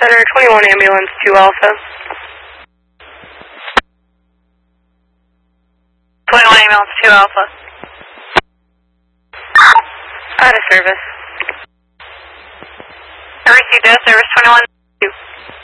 Center 21 ambulance 2 Alpha. 21 ambulance 2 Alpha. Out of service. I received service 21.